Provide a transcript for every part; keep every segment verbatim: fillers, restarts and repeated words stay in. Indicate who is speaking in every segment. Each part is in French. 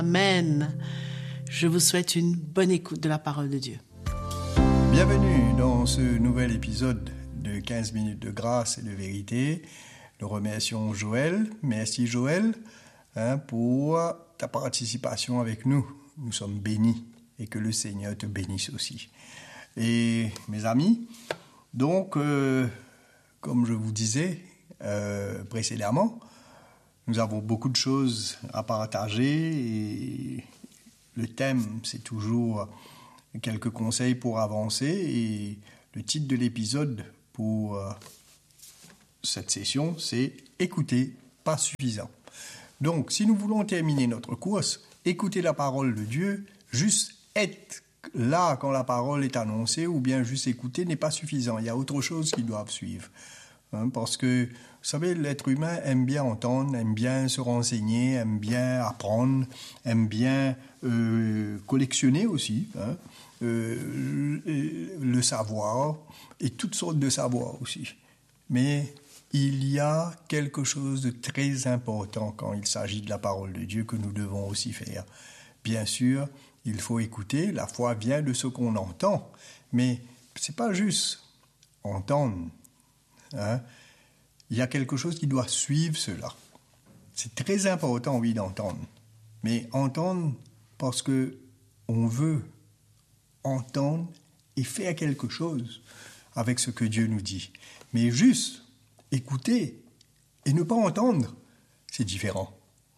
Speaker 1: Amen. Je vous souhaite une bonne écoute de la parole de Dieu.
Speaker 2: Bienvenue dans ce nouvel épisode de quinze minutes de grâce et de vérité. Nous remercions Joël. Merci Joël hein, pour ta participation avec nous. Nous sommes bénis et que le Seigneur te bénisse aussi. Et mes amis, donc, euh, comme je vous disais euh, précédemment, nous avons beaucoup de choses à partager et le thème, c'est toujours quelques conseils pour avancer et le titre de l'épisode pour euh, cette session, c'est « Écouter, pas suffisant ». Donc, si nous voulons terminer notre course, écouter la parole de Dieu, juste être là quand la parole est annoncée ou bien juste écouter n'est pas suffisant. Il y a autre chose qui doit suivre. Hein, parce que, vous savez, l'être humain aime bien entendre, aime bien se renseigner, aime bien apprendre, aime bien euh, collectionner aussi, hein, euh, le, le savoir et toutes sortes de savoirs aussi. Mais il y a quelque chose de très important quand il s'agit de la parole de Dieu que nous devons aussi faire. Bien sûr, il faut écouter, la foi vient de ce qu'on entend, mais ce n'est pas juste entendre. Hein? Il y a quelque chose qui doit suivre cela. C'est très important, oui, d'entendre, mais entendre parce qu'on veut entendre et faire quelque chose avec ce que Dieu nous dit. Mais juste écouter et ne pas entendre, c'est différent.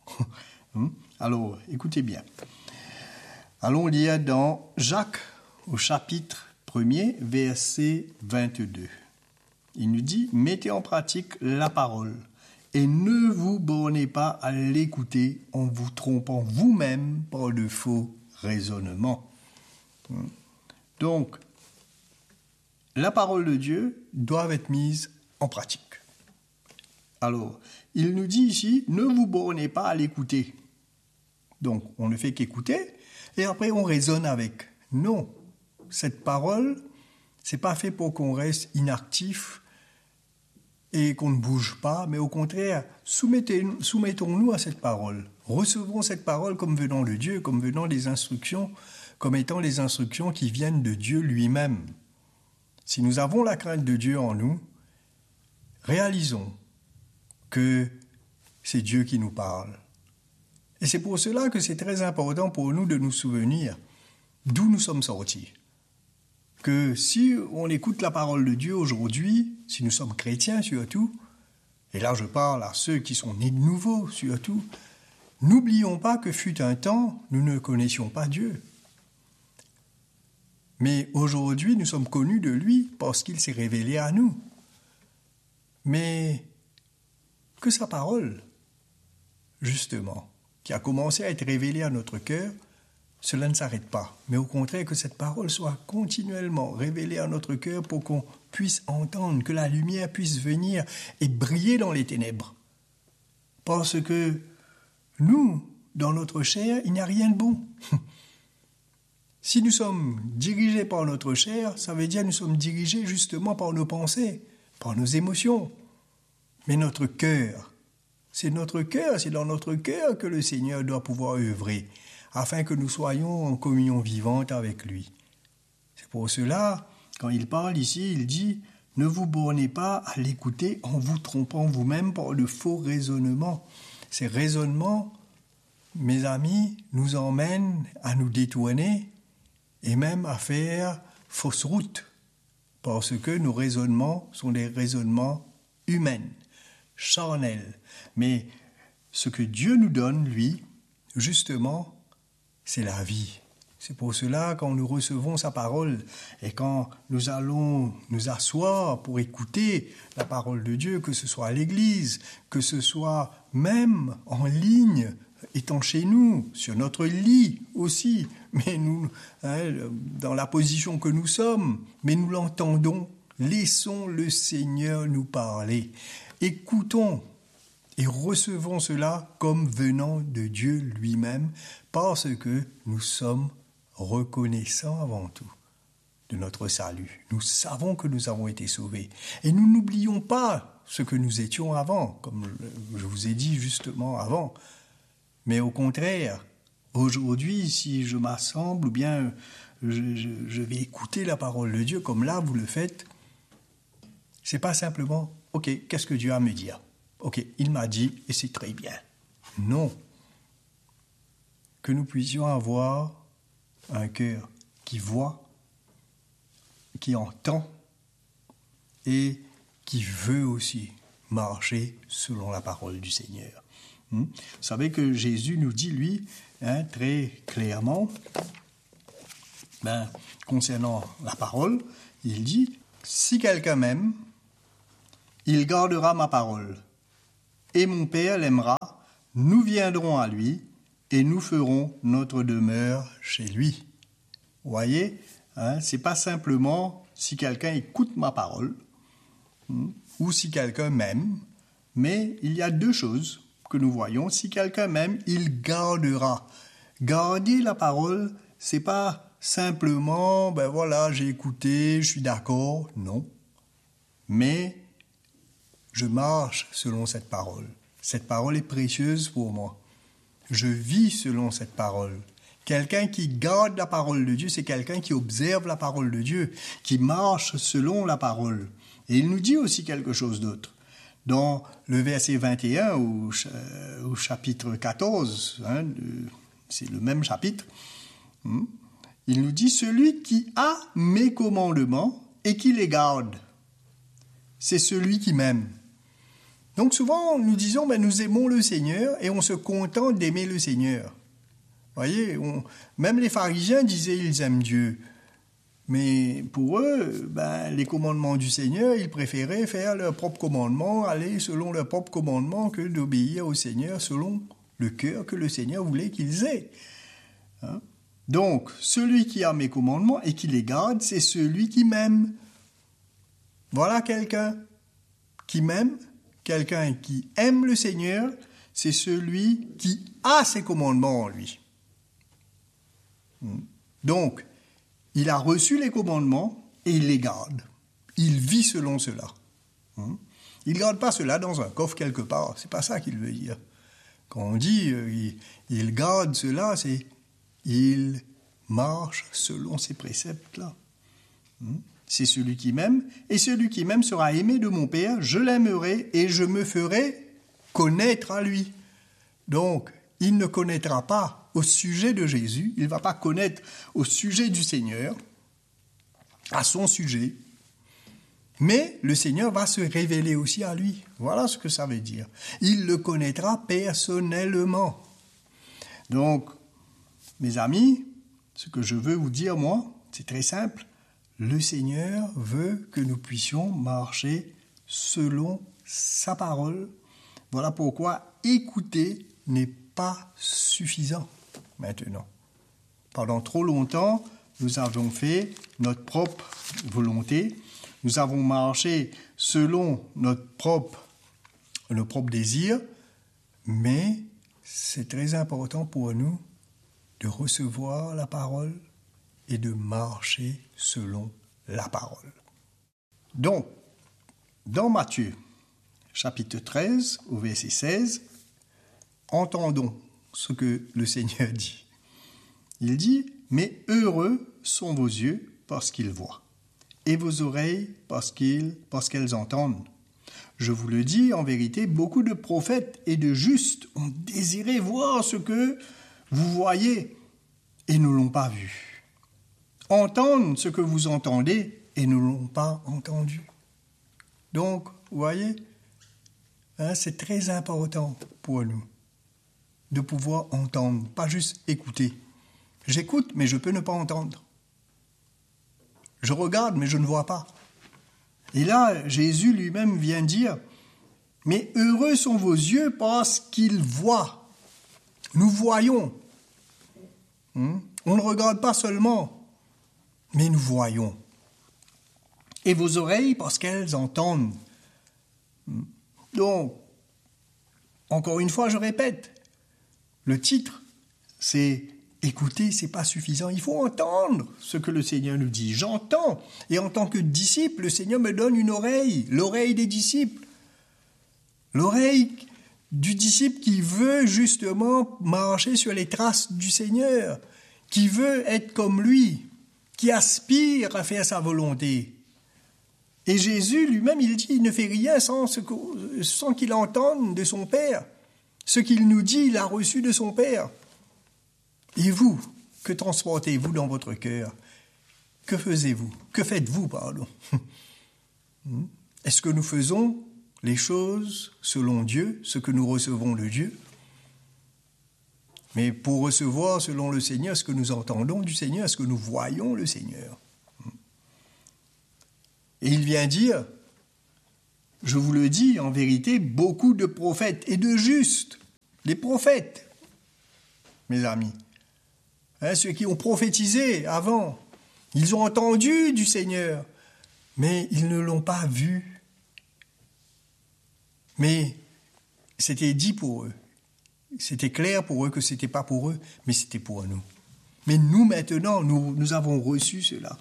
Speaker 2: Alors, écoutez bien. Allons lire dans Jacques, au chapitre premier, verset vingt-deux. Il nous dit « Mettez en pratique la parole et ne vous bornez pas à l'écouter en vous trompant vous-même par de faux raisonnements. » Donc, la parole de Dieu doit être mise en pratique. Alors, il nous dit ici « Ne vous bornez pas à l'écouter ». Donc, on ne fait qu'écouter et après on raisonne avec. Non, cette parole, c'est pas fait pour qu'on reste inactif et qu'on ne bouge pas, mais au contraire, soumettons-nous à cette parole. Recevons cette parole comme venant de Dieu, comme venant des instructions, comme étant les instructions qui viennent de Dieu lui-même. Si nous avons la crainte de Dieu en nous, réalisons que c'est Dieu qui nous parle. Et c'est pour cela que c'est très important pour nous de nous souvenir d'où nous sommes sortis. Que si on écoute la parole de Dieu aujourd'hui, si nous sommes chrétiens surtout, et là je parle à ceux qui sont nés de nouveau surtout, n'oublions pas que fut un temps, nous ne connaissions pas Dieu. Mais aujourd'hui, nous sommes connus de lui parce qu'il s'est révélé à nous. Mais que sa parole, justement, qui a commencé à être révélée à notre cœur, cela ne s'arrête pas, mais au contraire que cette parole soit continuellement révélée à notre cœur pour qu'on puisse entendre, que la lumière puisse venir et briller dans les ténèbres. Parce que nous, dans notre chair, il n'y a rien de bon. Si nous sommes dirigés par notre chair, ça veut dire que nous sommes dirigés justement par nos pensées, par nos émotions. Mais notre cœur, c'est notre cœur, c'est dans notre cœur que le Seigneur doit pouvoir œuvrer, afin que nous soyons en communion vivante avec lui. C'est pour cela, quand il parle ici, il dit « Ne vous bornez pas à l'écouter en vous trompant vous-même par de faux raisonnements. » Ces raisonnements, mes amis, nous emmènent à nous détourner et même à faire fausse route, parce que nos raisonnements sont des raisonnements humains, charnels. Mais ce que Dieu nous donne, lui, justement, c'est la vie. C'est pour cela, quand nous recevons sa parole et quand nous allons nous asseoir pour écouter la parole de Dieu, que ce soit à l'église, que ce soit même en ligne, étant chez nous, sur notre lit aussi, mais nous, hein, dans la position que nous sommes, mais nous l'entendons, laissons le Seigneur nous parler. Écoutons et recevons cela comme venant de Dieu lui-même, parce que nous sommes reconnaissants avant tout de notre salut. Nous savons que nous avons été sauvés. Et nous n'oublions pas ce que nous étions avant, comme je vous ai dit justement avant. Mais au contraire, aujourd'hui, si je m'assemble ou bien je, je, je vais écouter la parole de Dieu comme là vous le faites, c'est pas simplement « Ok, qu'est-ce que Dieu a à me dire ? Ok, il m'a dit et c'est très bien. » Non. Que nous puissions avoir un cœur qui voit, qui entend et qui veut aussi marcher selon la parole du Seigneur. Vous savez que Jésus nous dit, lui, hein, très clairement, ben, concernant la parole, il dit, « Si quelqu'un m'aime, il gardera ma parole, et mon Père l'aimera, nous viendrons à lui, et nous ferons notre demeure chez lui. » Vous voyez, hein, c'est pas simplement si quelqu'un écoute ma parole, hein, ou si quelqu'un m'aime, mais il y a deux choses que nous voyons. Si quelqu'un m'aime, il gardera. Garder la parole, c'est pas simplement, ben voilà, j'ai écouté, je suis d'accord, non. Mais je marche selon cette parole. Cette parole est précieuse pour moi. Je vis selon cette parole. Quelqu'un qui garde la parole de Dieu, c'est quelqu'un qui observe la parole de Dieu, qui marche selon la parole. Et il nous dit aussi quelque chose d'autre. Dans le verset vingt et un au, au chapitre quatorze, hein, c'est le même chapitre, hein, il nous dit « Celui qui a mes commandements et qui les garde, c'est celui qui m'aime. » Donc souvent, nous disons ben, « Nous aimons le Seigneur » et on se contente d'aimer le Seigneur. Vous voyez, on, même les pharisiens disaient ils aiment Dieu. Mais pour eux, ben, les commandements du Seigneur, ils préféraient faire leurs propres commandements, aller selon leurs propres commandements, que d'obéir au Seigneur selon le cœur que le Seigneur voulait qu'ils aient. Hein? Donc, celui qui a mes commandements et qui les garde, c'est celui qui m'aime. Voilà quelqu'un qui m'aime, quelqu'un qui aime le Seigneur, c'est celui qui a ses commandements en lui. Donc, il a reçu les commandements et il les garde. Il vit selon cela. Il ne garde pas cela dans un coffre quelque part. C'est pas ça qu'il veut dire. Quand on dit euh, il, il garde cela, c'est il marche selon ces préceptes-là. C'est celui qui m'aime, et celui qui m'aime sera aimé de mon Père. Je l'aimerai et je me ferai connaître à lui. Donc, il ne connaîtra pas au sujet de Jésus, il ne va pas connaître au sujet du Seigneur, à son sujet, mais le Seigneur va se révéler aussi à lui. Voilà ce que ça veut dire. Il le connaîtra personnellement. Donc, mes amis, ce que je veux vous dire, moi, c'est très simple. Le Seigneur veut que nous puissions marcher selon sa parole. Voilà pourquoi écouter n'est pas suffisant maintenant. Pendant trop longtemps, nous avons fait notre propre volonté, nous avons marché selon notre propre, nos propres désirs, mais c'est très important pour nous de recevoir la parole et de marcher selon la parole. Donc, dans Matthieu, chapitre treize, au verset seize, entendons ce que le Seigneur dit. Il dit « Mais heureux sont vos yeux parce qu'ils voient, et vos oreilles parce, qu'ils, parce qu'elles entendent. Je vous le dis, en vérité, beaucoup de prophètes et de justes ont désiré voir ce que vous voyez et ne l'ont pas vu. Entendre ce que vous entendez et ne l'ont pas entendu. » Donc, vous voyez, hein, c'est très important pour nous de pouvoir entendre, pas juste écouter. J'écoute, mais je peux ne pas entendre. Je regarde, mais je ne vois pas. Et là, Jésus lui-même vient dire, « Mais heureux sont vos yeux parce qu'ils voient. » Nous voyons. Hmm? On ne regarde pas seulement, mais nous voyons. Et vos oreilles parce qu'elles entendent. Hmm? Donc, encore une fois, je répète, le titre, c'est « Écouter, c'est pas suffisant. Il faut entendre ce que le Seigneur nous dit. J'entends. Et en tant que disciple, le Seigneur me donne une oreille, l'oreille des disciples. L'oreille du disciple qui veut justement marcher sur les traces du Seigneur, qui veut être comme lui, qui aspire à faire sa volonté. Et Jésus lui-même, il dit, il ne fait rien sans, ce que, sans qu'il entende de son Père. Ce qu'il nous dit, il a reçu de son Père. Et vous, que transportez-vous dans votre cœur? Que faisiez-vous? Que faites-vous, pardon? Est-ce que nous faisons les choses selon Dieu, ce que nous recevons de Dieu? Mais pour recevoir selon le Seigneur, ce que nous entendons du Seigneur, ce que nous voyons le Seigneur. Et il vient dire, je vous le dis en vérité, beaucoup de prophètes et de justes, les prophètes, mes amis, hein, ceux qui ont prophétisé avant, ils ont entendu du Seigneur, mais ils ne l'ont pas vu. Mais c'était dit pour eux. C'était clair pour eux que ce n'était pas pour eux, mais c'était pour nous. Mais nous, maintenant, nous, nous avons reçu cela.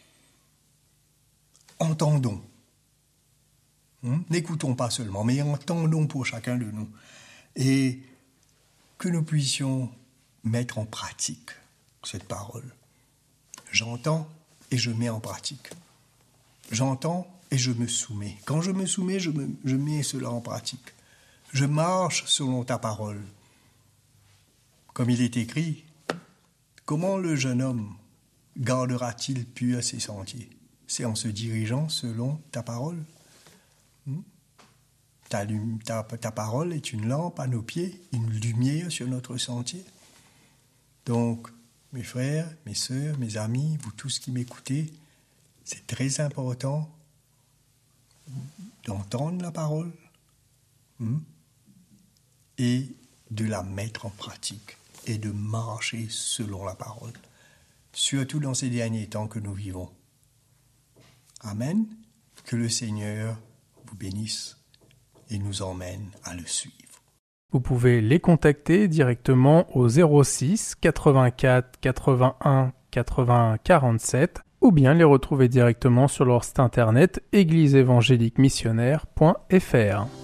Speaker 2: Entendons. Hum? N'écoutons pas seulement, mais entendons pour chacun de nous. Et que nous puissions mettre en pratique cette parole. J'entends et je mets en pratique. J'entends et je me soumets. Quand je me soumets, je, me, je mets cela en pratique. Je marche selon ta parole. Comme il est écrit, comment le jeune homme gardera-t-il pur ses sentiers? C'est en se dirigeant selon ta parole. Ta, ta, ta parole est une lampe à nos pieds, une lumière sur notre sentier. Donc, mes frères, mes sœurs, mes amis, vous tous qui m'écoutez, c'est très important d'entendre la parole hein, et de la mettre en pratique et de marcher selon la parole, surtout dans ces derniers temps que nous vivons. Amen. Que le Seigneur vous bénisse et nous emmène à le suivre.
Speaker 3: Vous pouvez les contacter directement au zéro six quatre-vingt-quatre quatre-vingt-un quatre-vingts quarante-sept ou bien les retrouver directement sur leur site internet église évangélique missionnaire point f r.